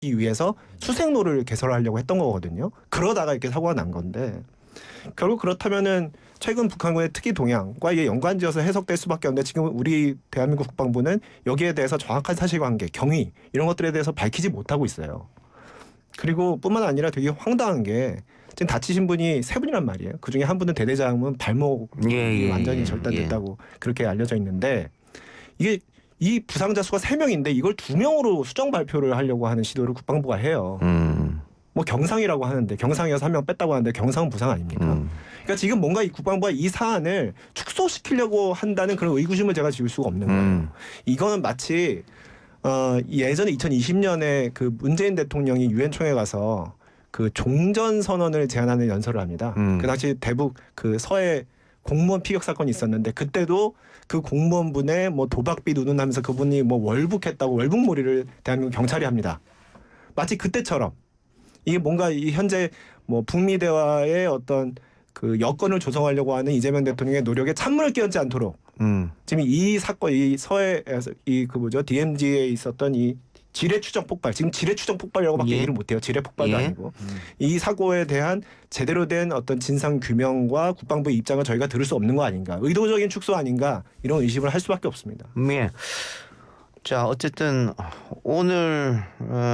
위해서 수색로를 개설하려고 했던 거거든요. 그러다가 이렇게 사고가 난 건데 결국 그렇다면은 최근 북한군의 특이 동향과 이게 연관지어서 해석될 수밖에 없는데 지금 우리 대한민국 국방부는 여기에 대해서 정확한 사실관계, 경위 이런 것들에 대해서 밝히지 못하고 있어요. 그리고 뿐만 아니라 되게 황당한 게 지금 다치신 분이 세 분이란 말이에요. 그중에 한 분은 대대장은 발목이 완전히 절단됐다고 그렇게 알려져 있는데 이게 이 부상자 수가 3명인데 이걸 2명으로 수정 발표를 하려고 하는 시도를 국방부가 해요. 뭐 경상이라고 하는데 경상이어서 1명 뺐다고 하는데 경상은 부상 아닙니까? 그러니까 지금 뭔가 이 국방부가 이 사안을 축소시키려고 한다는 그런 의구심을 제가 지울 수가 없는 거예요. 이거는 마치 예전에 2020년에 그 문재인 대통령이 유엔 총회 가서 그 종전 선언을 제안하는 연설을 합니다. 그 당시 대북 그 서해 공무원 피격 사건이 있었는데 그때도 그 공무원분의 뭐 도박비 누는하면서 그분이 뭐 월북했다고 월북몰이를 대한민국 경찰이 합니다. 마치 그때처럼 이게 뭔가 이 현재 뭐 북미 대화의 어떤 그 여건을 조성하려고 하는 이재명 대통령의 노력에 찬물을 끼얹지 않도록 지금 이 사건 이 서해에서 이 그 뭐죠 DMZ에 있었던 이 지뢰 추정 폭발 지금 지뢰 추정 폭발이라고밖에 얘기를 못해요. 지뢰 폭발도 아니고 이 사고에 대한 제대로 된 어떤 진상 규명과 국방부의 입장을 저희가 들을 수 없는 거 아닌가 의도적인 축소 아닌가 이런 의심을 할 수밖에 없습니다. 예. 자 어쨌든 오늘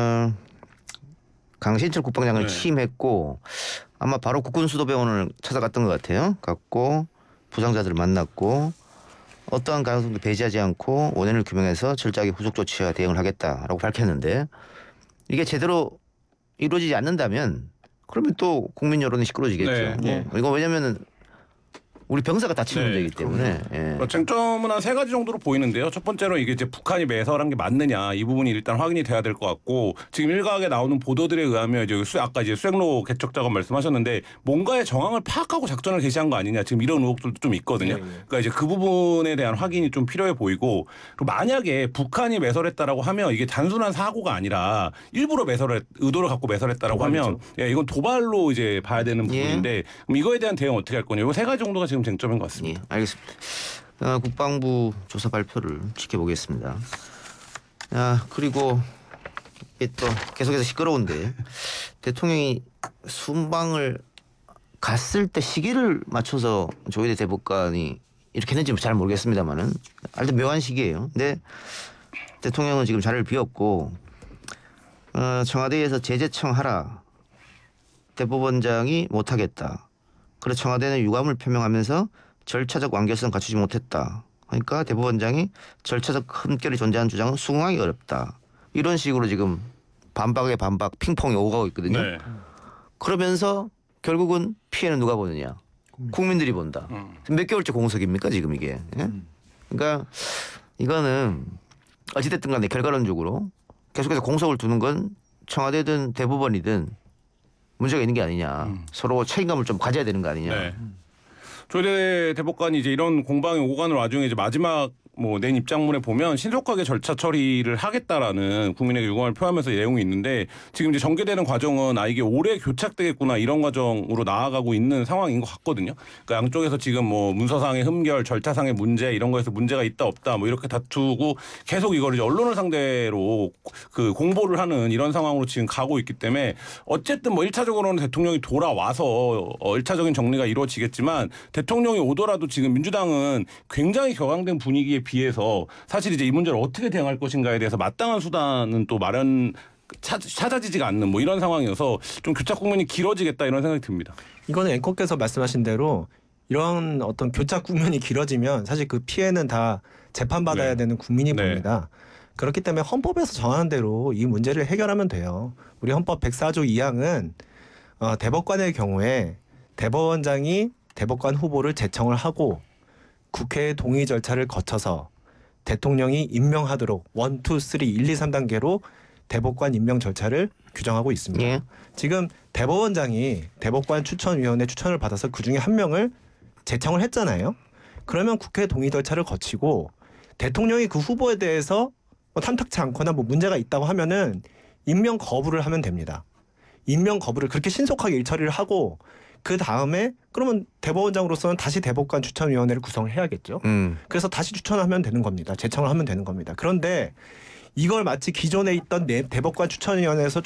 강신철 국방장을 취임했고 아마 바로 국군수도병원을 찾아갔던 것 같아요. 갔고 부상자들을 만났고 어떠한 가능성도 배제하지 않고 원인을 규명해서 철저하게 후속 조치와 대응을 하겠다라고 밝혔는데 이게 제대로 이루어지지 않는다면 그러면 또 국민 여론이 시끄러지겠죠. 이거 왜냐면은 우리 병사가 다친 문제이기 때문에 쟁점은 한 3가지 정도로 보이는데요. 첫 번째로 이게 이제 북한이 매설한 게 맞느냐 이 부분이 일단 확인이 돼야 될 것 같고 지금 일각에 나오는 보도들에 의하면 이제 아까 이제 수색로 개척 작업 말씀하셨는데 뭔가의 정황을 파악하고 작전을 개시한 거 아니냐 지금 이런 의혹들도 좀 있거든요. 그러니까 이제 그 부분에 대한 확인이 좀 필요해 보이고 그리고 만약에 북한이 매설했다라고 하면 이게 단순한 사고가 아니라 일부러 의도를 갖고 매설했다라고 하면 이건 도발로 이제 봐야 되는 부분인데 그럼 이거에 대한 대응 어떻게 할 거냐 이거 3가지 정도가 지금 쟁점인 것 같습니다. 알겠습니다. 국방부 조사 발표를 지켜보겠습니다. 그리고 또 계속해서 시끄러운데 대통령이 순방을 갔을 때 시기를 맞춰서 조희대 대법관이 이렇게 했는지 잘 모르겠습니다만은 하여튼 묘한 시기예요. 근데 대통령은 지금 자리를 비웠고 청와대에서 재제청하라 대법원장이 못하겠다. 그래서 청와대는 유감을 표명하면서 절차적 완결성 갖추지 못했다. 그러니까 대법원장이 절차적 흠결이 존재하는 주장은 수긍하기 어렵다. 이런 식으로 지금 반박에 반박 핑퐁이 오가고 있거든요. 그러면서 결국은 피해는 누가 보느냐. 국민들이 본다. 몇 개월째 공석입니까 지금 이게. 그러니까 이거는 어찌됐든 간에 결과론적으로 계속해서 공석을 두는 건 청와대든 대법원이든 문제가 있는 게 아니냐. 서로 책임감을 좀 가져야 되는 거 아니냐. 조희대 대법관이 이제 이런 공방이 오가는 와중에 이제 마지막 낸 입장문에 보면 신속하게 절차 처리를 하겠다라는 국민에게 유감을 표하면서 내용이 있는데 지금 이제 전개되는 과정은 이게 올해 교착되겠구나 이런 과정으로 나아가고 있는 상황인 것 같거든요. 그러니까 양쪽에서 지금 문서상의 흠결, 절차상의 문제 이런 거에서 문제가 있다 없다 이렇게 다투고 계속 이걸 이제 언론을 상대로 그 공보를 하는 이런 상황으로 지금 가고 있기 때문에 어쨌든 1차적으로는 대통령이 돌아와서 1차적인 정리가 이루어지겠지만 대통령이 오더라도 지금 민주당은 굉장히 격앙된 분위기에 비해서 사실 이제 이 문제를 어떻게 대응할 것인가에 대해서 마땅한 수단은 또 찾아지지가 않는 이런 상황이어서 좀 교착 국면이 길어지겠다 이런 생각이 듭니다. 이거는 앵커께서 말씀하신 대로 이런 어떤 교착 국면이 길어지면 사실 그 피해는 다 재판받아야 되는 국민이 봅니다. 그렇기 때문에 헌법에서 정하는 대로 이 문제를 해결하면 돼요. 우리 헌법 104조 2항은 대법관의 경우에 대법원장이 대법관 후보를 제청을 하고 국회의 동의 절차를 거쳐서 대통령이 임명하도록 1, 2, 3, 1, 2, 3단계로 대법관 임명 절차를 규정하고 있습니다. 지금 대법원장이 대법관 추천위원회 추천을 받아서 그중에 한 명을 제청을 했잖아요. 그러면 국회 동의 절차를 거치고 대통령이 그 후보에 대해서 탐탁치 않거나 문제가 있다고 하면은 임명 거부를 하면 됩니다. 임명 거부를 그렇게 신속하게 일처리를 하고 그 다음에 그러면 대법원장으로서는 다시 대법관 추천위원회를 구성을 해야겠죠. 그래서 다시 추천하면 되는 겁니다. 제청을 하면 되는 겁니다. 그런데 이걸 마치 기존에 있던 대법관 추천위원회에서